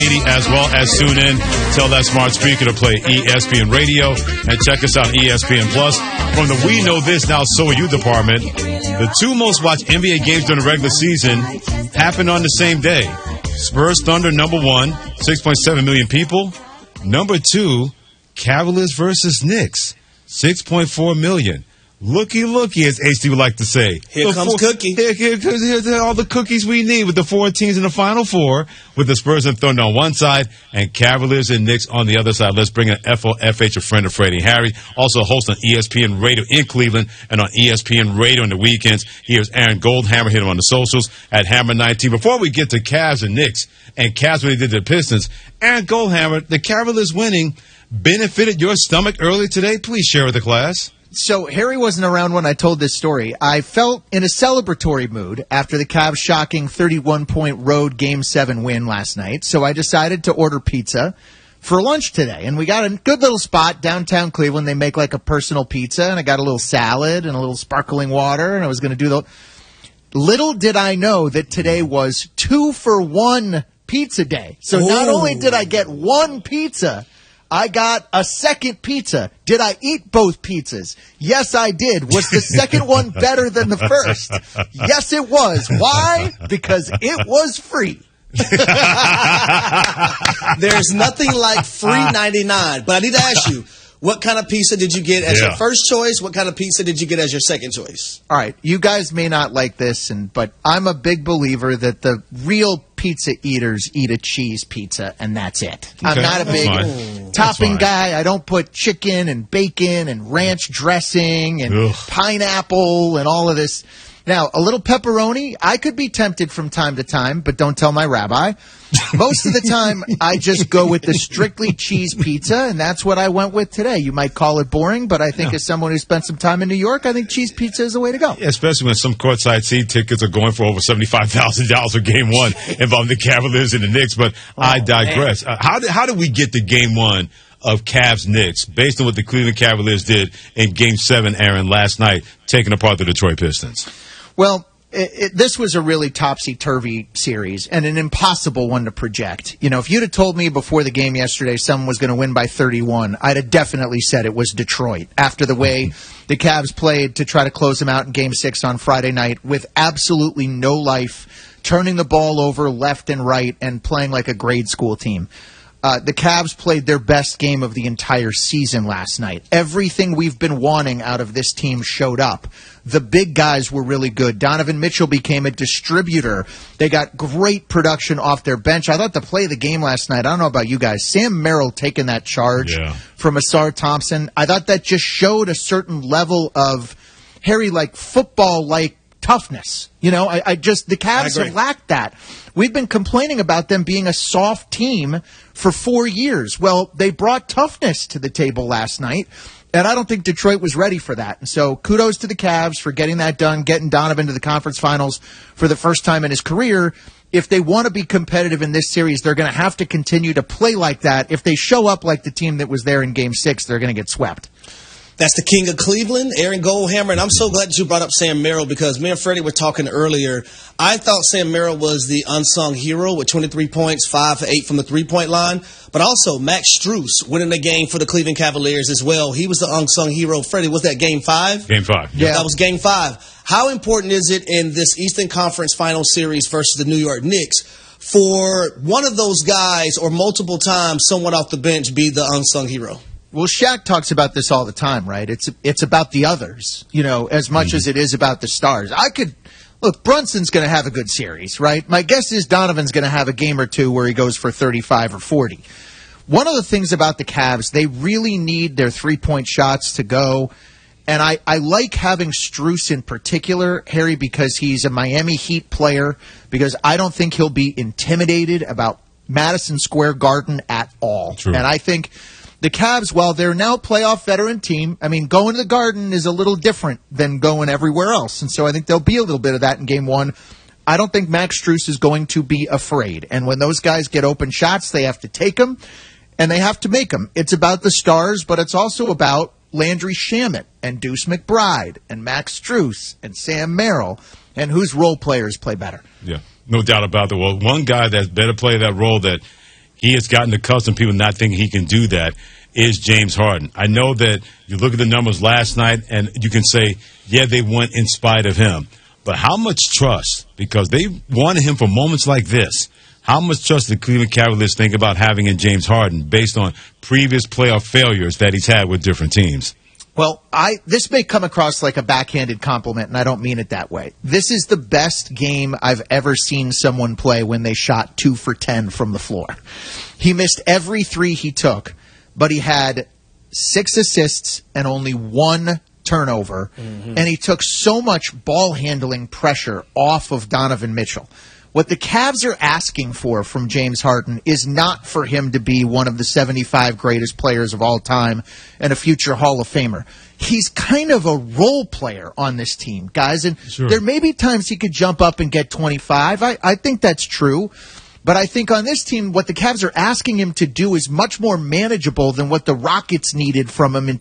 as well as tune in. Tell that smart speaker to play ESPN Radio and check us out on ESPN Plus. From the We Know This Now So Are You department, the two most watched NBA games during the regular season happened on the same day. Spurs Thunder number 1, 6.7 million people. Number 2, Cavaliers versus Knicks, 6.4 million. Looky, as HD would like to say. Here comes Cookie. Here's all the cookies we need with the 4 teams in the Final Four, with the Spurs and Thunder on one side and Cavaliers and Knicks on the other side. Let's bring in FOFH, a friend of Freddie Harry, also host on ESPN Radio in Cleveland and on ESPN Radio on the weekends. Here's Aaron Goldhammer. Hit him on the socials at Hammer19. Before we get to Cavs and Knicks and Cavs when they did the Pistons, Aaron Goldhammer, the Cavaliers winning benefited your stomach early today? Please share with the class. So Harry wasn't around when I told this story. I felt in a celebratory mood after the Cavs' shocking 31-point road Game 7 win last night. So I decided to order pizza for lunch today. And we got a good little spot downtown Cleveland. They make like a personal pizza. And I got a little salad and a little sparkling water. And I was going to do the... Little did I know that today was 2-for-1 pizza day. So not only did I get one pizza, I got a second pizza. Did I eat both pizzas? Yes, I did. Was the second one better than the first? Yes, it was. Why? Because it was free. There's nothing like free 99. But I need to ask you, what kind of pizza did you get as your first choice? What kind of pizza did you get as your second choice? All right. You guys may not like this, but I'm a big believer that the real pizza eaters eat a cheese pizza, and that's it. Okay. I'm not a big topping guy. I don't put chicken and bacon and ranch dressing and pineapple and all of this. Now, a little pepperoni, I could be tempted from time to time, but don't tell my rabbi. Most of the time, I just go with the strictly cheese pizza, and that's what I went with today. You might call it boring, but I think as someone who spent some time in New York, I think cheese pizza is the way to go. Yeah, especially when some courtside seat tickets are going for over $75,000 for Game 1 involving the Cavaliers and the Knicks, but I digress. How did we get to Game 1 of Cavs-Knicks based on what the Cleveland Cavaliers did in Game 7, Aaron, last night, taking apart the Detroit Pistons? Well, this was a really topsy-turvy series and an impossible one to project. You know, if you'd have told me before the game yesterday someone was going to win by 31, I'd have definitely said it was Detroit after the way the Cavs played to try to close them out in Game 6 on Friday night with absolutely no life, turning the ball over left and right and playing like a grade school team. The Cavs played their best game of the entire season last night. Everything we've been wanting out of this team showed up. The big guys were really good. Donovan Mitchell became a distributor. They got great production off their bench. I thought the play of the game last night, I don't know about you guys, Sam Merrill taking that charge from Asar Thompson, I thought that just showed a certain level of, Harry, like football-like toughness. You know, the Cavs have lacked that. We've been complaining about them being a soft team for 4 years. Well, they brought toughness to the table last night, and I don't think Detroit was ready for that. And so kudos to the Cavs for getting that done, getting Donovan to the conference finals for the first time in his career. If they want to be competitive in this series, they're going to have to continue to play like that. If they show up like the team that was there in Game 6, they're going to get swept. That's the king of Cleveland, Aaron Goldhammer. And I'm so glad that you brought up Sam Merrill because me and Freddie were talking earlier. I thought Sam Merrill was the unsung hero with 23 points, 5 for 8 from the three-point line. But also Max Strus winning the game for the Cleveland Cavaliers as well. He was the unsung hero. Freddie, was that Game 5? Game 5. Yeah, that was Game 5. How important is it in this Eastern Conference Final Series versus the New York Knicks for one of those guys or multiple times someone off the bench be the unsung hero? Well, Shaq talks about this all the time, right? It's about the others, you know, as much as it is about the stars. Look, Brunson's going to have a good series, right? My guess is Donovan's going to have a game or two where he goes for 35 or 40. One of the things about the Cavs, they really need their three-point shots to go. And I like having Strus in particular, Harry, because he's a Miami Heat player, because I don't think he'll be intimidated about Madison Square Garden at all. True. And I think the Cavs, while they're now a playoff veteran team, I mean, going to the Garden is a little different than going everywhere else. And so I think there'll be a little bit of that in Game 1. I don't think Max Strus is going to be afraid. And when those guys get open shots, they have to take them, and they have to make them. It's about the stars, but it's also about Landry Shamet and Deuce McBride and Max Strus and Sam Merrill and whose role players play better. Yeah, no doubt about that. Well, one guy that better play that role that he has gotten accustomed to people not thinking he can do that, is James Harden. I know that you look at the numbers last night and you can say, yeah, they won in spite of him. But how much trust, because they wanted him for moments like this, how much trust did Cleveland Cavaliers think about having in James Harden based on previous playoff failures that he's had with different teams? Well, this may come across like a backhanded compliment, and I don't mean it that way. This is the best game I've ever seen someone play when they shot 2 for 10 from the floor. He missed every three he took, but he had 6 assists and only 1 turnover, and he took so much ball handling pressure off of Donovan Mitchell. What the Cavs are asking for from James Harden is not for him to be one of the 75 greatest players of all time and a future Hall of Famer. He's kind of a role player on this team, guys, and there may be times he could jump up and get 25. I think that's true. But I think on this team, what the Cavs are asking him to do is much more manageable than what the Rockets needed from him in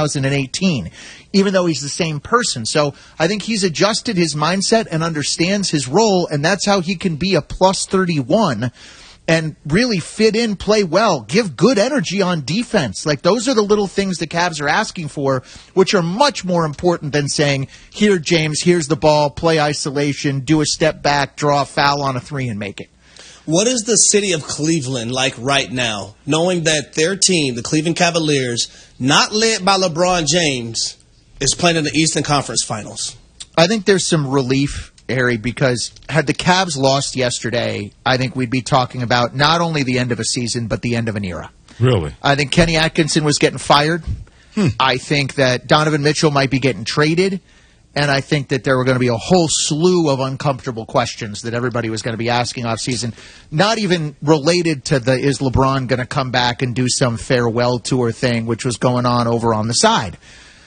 2018, even though he's the same person. So I think he's adjusted his mindset and understands his role, and that's how he can be a plus 31 and really fit in, play well, give good energy on defense. Like, those are the little things the Cavs are asking for, which are much more important than saying, here, James, here's the ball, play isolation, do a step back, draw a foul on a three and make it. What is the city of Cleveland like right now, knowing that their team, the Cleveland Cavaliers, not led by LeBron James, is playing in the Eastern Conference Finals? I think there's some relief, Harry, because had the Cavs lost yesterday, I think we'd be talking about not only the end of a season, but the end of an era. Really? I think Kenny Atkinson was getting fired. I think that Donovan Mitchell might be getting traded. And I think that there were going to be a whole slew of uncomfortable questions that everybody was going to be asking offseason, not even related to the is LeBron going to come back and do some farewell tour thing, which was going on over on the side.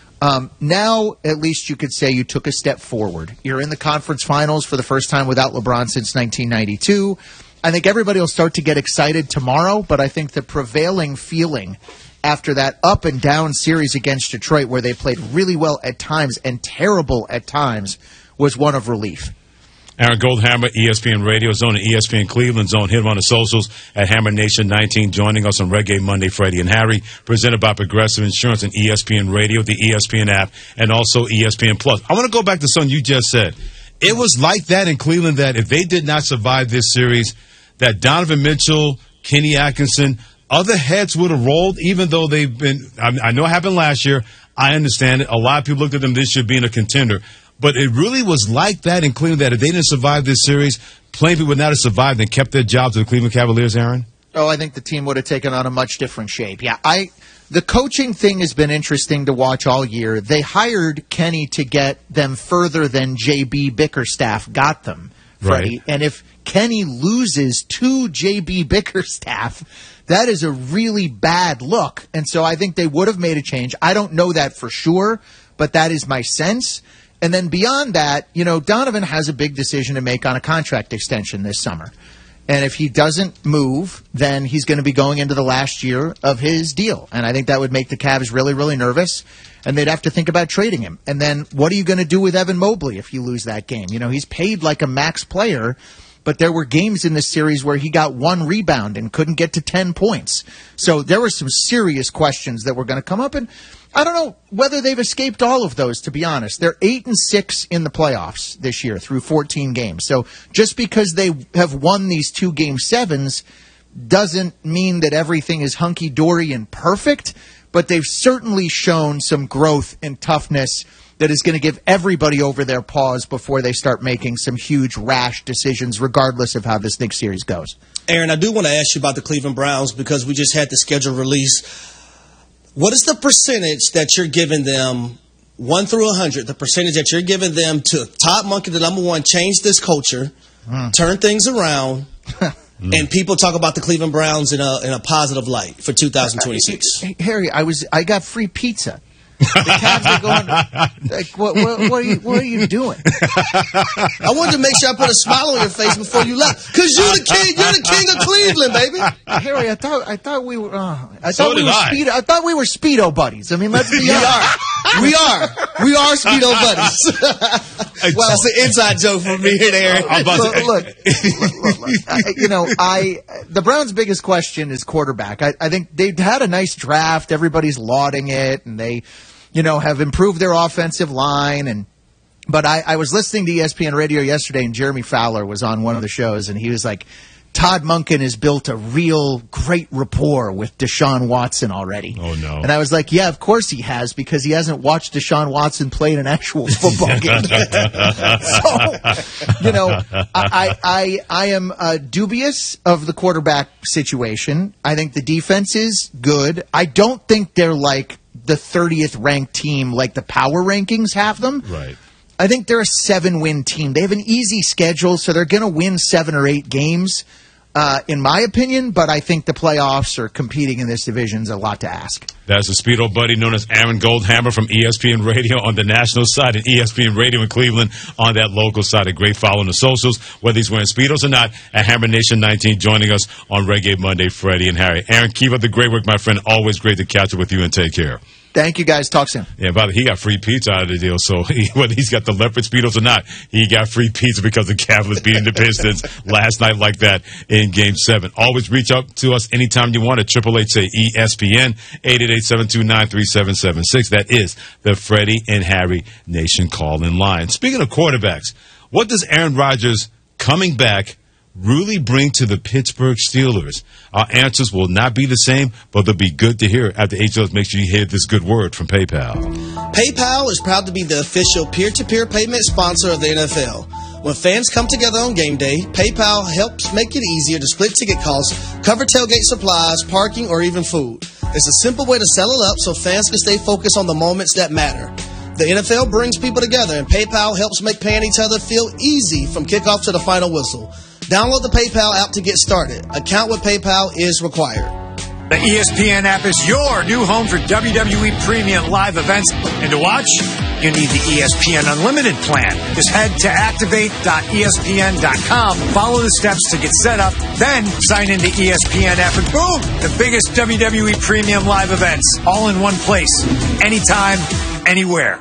Now, at least you could say you took a step forward. You're in the conference finals for the first time without LeBron since 1992. I think everybody will start to get excited tomorrow, but I think the prevailing feeling after that up and down series against Detroit, where they played really well at times and terrible at times, was one of relief. Aaron Goldhammer, ESPN Radio Zone and ESPN Cleveland Zone. Hit him on the socials at Hammer Nation 19. Joining us on Reggae Monday, Freddie and Harry. Presented by Progressive Insurance and ESPN Radio, the ESPN app, and also ESPN Plus. I want to go back to something you just said. It was like that in Cleveland, that if they did not survive this series, that Donovan Mitchell, Kenny Atkinson, other heads would have rolled, even though they've been – I know it happened last year. I understand it. A lot of people looked at them this year being a contender. But it really was like that in Cleveland, that if they didn't survive this series, plenty of people would not have survived and kept their jobs with the Cleveland Cavaliers, Aaron? Oh, I think the team would have taken on a much different shape. Yeah, the coaching thing has been interesting to watch all year. They hired Kenny to get them further than J.B. Bickerstaff got them, Freddie. Right. And if Kenny loses to J.B. Bickerstaff, that is a really bad look. And so I think they would have made a change. I don't know that for sure, but that is my sense. And then beyond that, Donovan has a big decision to make on a contract extension this summer. And if he doesn't move, then he's going to be going into the last year of his deal. And I think that would make the Cavs really, really nervous. And they'd have to think about trading him. And then what are you going to do with Evan Mobley if you lose that game? He's paid like a max player. But there were games in this series where he got 1 rebound and couldn't get to 10 points. So there were some serious questions that were going to come up. And I don't know whether they've escaped all of those, to be honest. They're 8-6 in the playoffs this year through 14 games. So just because they have won these 2 Game 7s doesn't mean that everything is hunky-dory and perfect. But they've certainly shown some growth and toughness that is going to give everybody over their paws before they start making some huge, rash decisions, regardless of how this next series goes. Aaron, I do want to ask you about the Cleveland Browns because we just had the schedule release. What is the percentage that you're giving them, 1 through 100, the percentage that you're giving them to Todd Monken, the number one, change this culture, turn things around, and people talk about the Cleveland Browns in a positive light for 2026? Harry, I got free pizza. The Cavs are going, like, what are you doing? I wanted to make sure I put a smile on your face before you left, because you're the king of Cleveland, baby. Harry, I thought we were. I thought we were Speedo buddies. I mean, let's be honest. We are Speedo buddies. Well, that's an inside joke from me and Aaron. Look. The Browns' biggest question is quarterback. I think they've had a nice draft. Everybody's lauding it, and they, have improved their offensive line. But I was listening to ESPN Radio yesterday, and Jeremy Fowler was on one of the shows, and he was like, Todd Monken has built a real great rapport with Deshaun Watson already. Oh, no. And I was like, yeah, of course he has, because he hasn't watched Deshaun Watson play in an actual football game. I am dubious of the quarterback situation. I think the defense is good. I don't think they're like the 30th ranked team like the power rankings have them. Right. I think they're a 7-win team. They have an easy schedule, so they're going to win 7 or 8 games, in my opinion. But I think the playoffs or competing in this division is a lot to ask. That's a Speedo buddy known as Aaron Goldhammer from ESPN Radio on the national side and ESPN Radio in Cleveland on that local side. A great follow on the socials, whether he's wearing Speedos or not, at Hammer Nation 19 joining us on Reggae Monday, Freddie and Harry. Aaron, keep up the great work, my friend. Always great to catch up with you, and take care. Thank you, guys. Talk soon. Yeah, by the way, he got free pizza out of the deal, so whether he's got the leopard Speedos or not, he got free pizza because the Cavaliers beating the Pistons last night like that in Game 7. Always reach out to us anytime you want at 888-ESPN, 888-729-3776. That is the Freddie and Harry Nation call-in line. Speaking of quarterbacks, what does Aaron Rodgers coming back really bring to the Pittsburgh Steelers? Our answers will not be the same, but they'll be good to hear after HLS. Make sure you hear this good word from PayPal. PayPal is proud to be the official peer-to-peer payment sponsor of the NFL. When fans come together on game day, PayPal helps make it easier to split ticket costs, cover tailgate supplies, parking, or even food. It's a simple way to settle up so fans can stay focused on the moments that matter. The NFL brings people together, and PayPal helps make paying each other feel easy from kickoff to the final whistle. Download the PayPal app to get started. Account with PayPal is required. The ESPN app is your new home for WWE Premium live events. And to watch, you need the ESPN Unlimited plan. Just head to activate.espn.com, follow the steps to get set up, then sign into ESPN app, and boom, the biggest WWE Premium live events, all in one place, anytime, anywhere.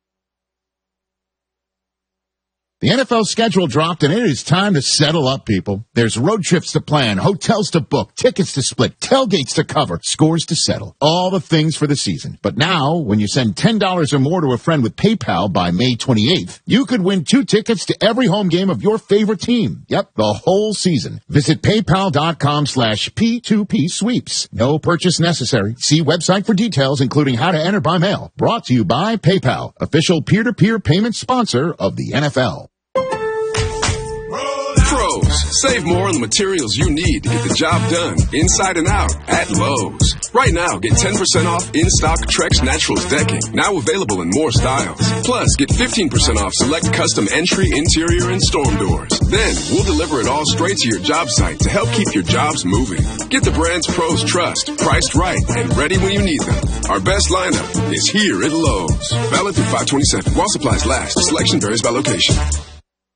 The NFL schedule dropped, and it is time to settle up, people. There's road trips to plan, hotels to book, tickets to split, tailgates to cover, scores to settle. All the things for the season. But now, when you send $10 or more to a friend with PayPal by May 28th, you could win 2 tickets to every home game of your favorite team. Yep, the whole season. Visit PayPal.com/P2P sweeps. No purchase necessary. See website for details, including how to enter by mail. Brought to you by PayPal, official peer-to-peer payment sponsor of the NFL. Pros, save more on the materials you need to get the job done, inside and out, at Lowe's. Right now, get 10% off in-stock Trex Naturals decking, now available in more styles. Plus, get 15% off select custom entry, interior, and storm doors. Then, we'll deliver it all straight to your job site to help keep your jobs moving. Get the brands pros trust, priced right, and ready when you need them. Our best lineup is here at Lowe's. Valid through 5/27. While supplies last, selection varies by location.